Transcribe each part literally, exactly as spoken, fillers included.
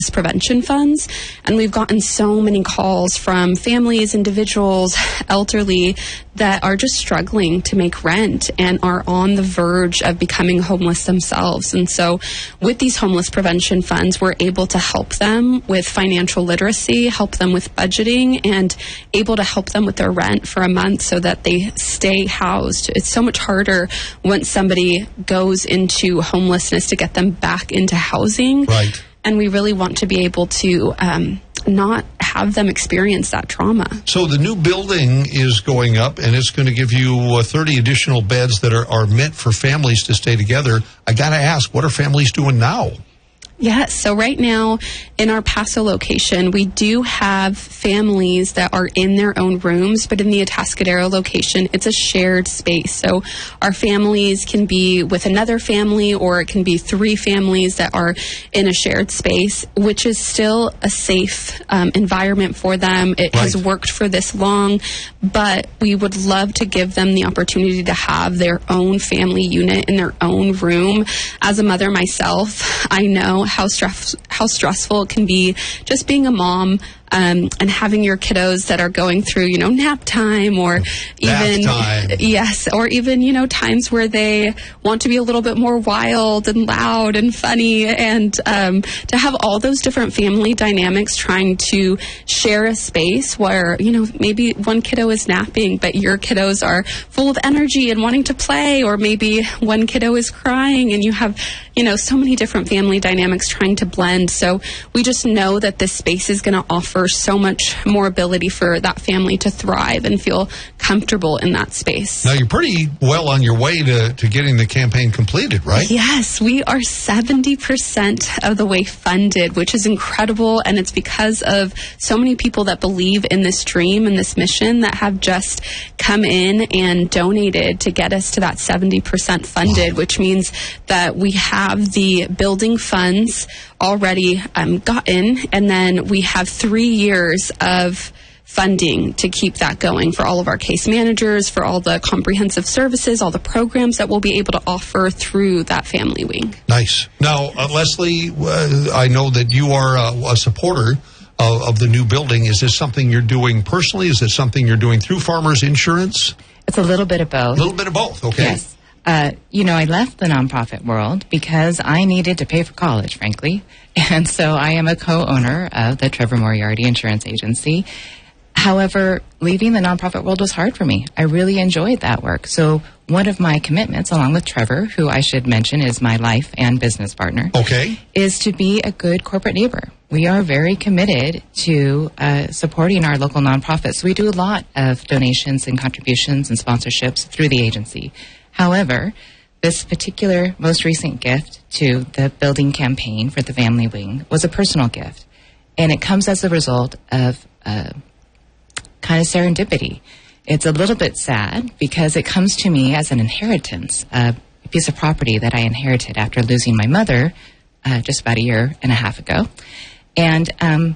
prevention funds, and we've gotten so many calls from families, individuals, elderly that are just struggling to make rent and are on the verge of becoming homeless themselves. And so with these homeless prevention funds, we're able to help them with financial literacy, help them with budgeting, and able to help them with their rent for a month so that they stay housed. It's so much harder once somebody goes into homelessness to get them back into housing. Right. And we really want to be able to um, not have them experience that trauma. So the new building is going up, and it's going to give you uh, thirty additional beds that are, are meant for families to stay together. I got to ask, what are families doing now? Yes. So right now in our Paso location, we do have families that are in their own rooms, but in the Atascadero location, it's a shared space. So our families can be with another family, or it can be three families that are in a shared space, which is still a safe um, environment for them. It Right. has worked for this long, but we would love to give them the opportunity to have their own family unit in their own room. As a mother myself, I know how stress how stressful it can be just being a mom um, and having your kiddos that are going through, you know, nap time, or even time. yes, or even, you know, times where they want to be a little bit more wild and loud and funny, and um, to have all those different family dynamics trying to share a space where, you know, maybe one kiddo is napping, but your kiddos are full of energy and wanting to play, or maybe one kiddo is crying, and you have, you know, so many different family dynamics trying to blend. So we just know that this space is going to offer so much more ability for that family to thrive and feel comfortable in that space. Now, you're pretty well on your way to, to getting the campaign completed, right? Yes, we are seventy percent of the way funded, which is incredible, and it's because of so many people that believe in this dream and this mission that have just come in and donated to get us to that seventy percent funded, which means that we have the building funds already um, gotten, and then we have three years of funding to keep that going for all of our case managers, for all the comprehensive services, all the programs that we'll be able to offer through that family wing. Nice. Now, uh, Leslie, uh, I know that you are uh, a supporter of, of the new building. Is this something you're doing personally? Is it something you're doing through Farmers Insurance? It's a little bit of both. A little bit of both, okay. Yes. Uh, you know, I left the nonprofit world because I needed to pay for college, frankly. And so I am a co-owner of the Trevor Moriarty Insurance Agency. However, leaving the nonprofit world was hard for me. I really enjoyed that work. So one of my commitments, along with Trevor, who I should mention is my life and business partner, Okay. is to be a good corporate neighbor. We are very committed to uh, supporting our local nonprofits. We do a lot of donations and contributions and sponsorships through the agency. However, this particular most recent gift to the building campaign for the family wing was a personal gift. And it comes as a result of uh, kind of serendipity. It's a little bit sad because it comes to me as an inheritance, uh, a piece of property that I inherited after losing my mother uh, just about a year and a half ago. And um,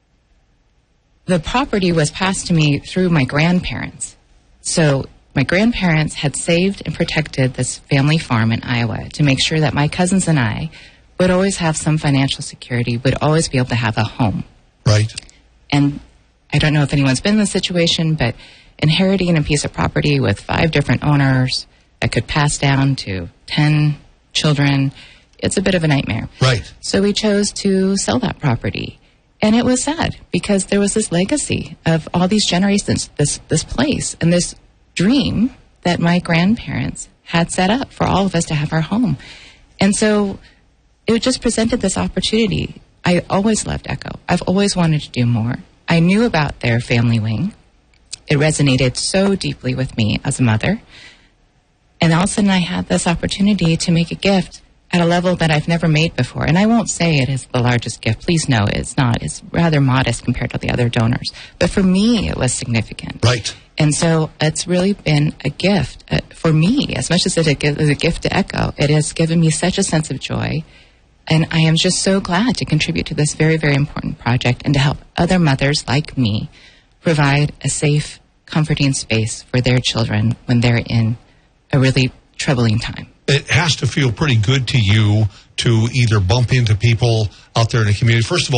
the property was passed to me through my grandparents. So my grandparents had saved and protected this family farm in Iowa to make sure that my cousins and I would always have some financial security, would always be able to have a home. Right. And I don't know if anyone's been in this situation, but inheriting a piece of property with five different owners that could pass down to ten children, it's a bit of a nightmare. Right. So we chose to sell that property. And it was sad because there was this legacy of all these generations, this this place, and this dream that my grandparents had set up for all of us to have our home. And so it just presented this opportunity. I always loved Echo. I've always wanted to do more. I knew about their family wing. It resonated so deeply with me as a mother. And all of a sudden I had this opportunity to make a gift at a level that I've never made before. And I won't say it is the largest gift. Please know it's not. It's rather modest compared to the other donors. But for me, it was significant. Right. And so it's really been a gift uh, for me, as much as it is a gift to Echo. It has given me such a sense of joy. And I am just so glad to contribute to this very, very important project and to help other mothers like me provide a safe, comforting space for their children when they're in a really troubling time. It has to feel pretty good to you to either bump into people out there in the community? First of all,